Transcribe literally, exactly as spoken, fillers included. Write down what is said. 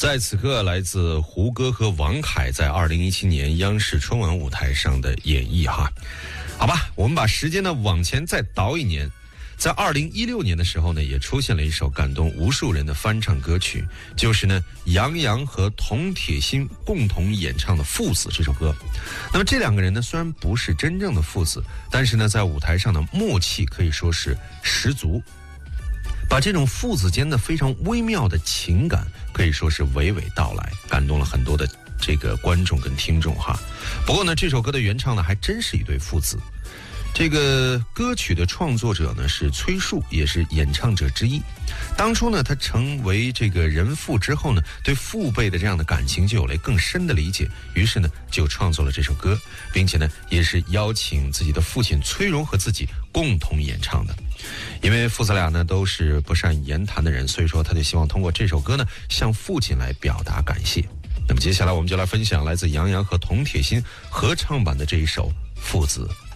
在此刻，来自胡歌和王凯在二零一七年央视春晚舞台上的演绎哈。好吧，我们把时间呢往前再倒一年，在二零一六年的时候呢，也出现了一首感动无数人的翻唱歌曲，就是呢杨洋和童铁心共同演唱的《父子》这首歌。那么这两个人呢，虽然不是真正的父子，但是呢，在舞台上的默契可以说是十足，把这种父子间的非常微妙的情感可以说是娓娓道来，感动了很多的这个观众跟听众哈。不过呢，这首歌的原唱呢还真是一对父子。这个歌曲的创作者呢是崔树，也是演唱者之一。当初呢，他成为这个人父之后呢，对父辈的这样的感情就有了更深的理解，于是呢就创作了这首歌，并且呢也是邀请自己的父亲崔荣和自己共同演唱的。因为父子俩呢都是不善言谈的人，所以说他就希望通过这首歌呢向父亲来表达感谢。那么接下来我们就来分享来自杨洋和童铁心合唱版的这一首《父子》。